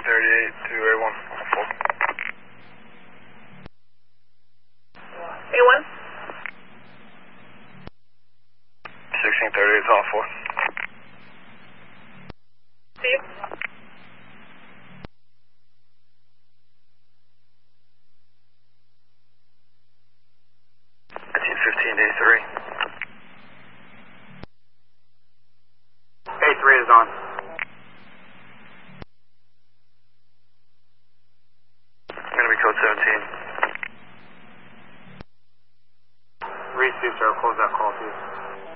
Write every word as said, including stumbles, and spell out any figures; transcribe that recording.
thirty-eight to A one. A one? sixteen thirty-eight is on four. See you. nineteen fifteen to A three. A three is on. Going to be code seventeen. Receive, sir. Close that call, please.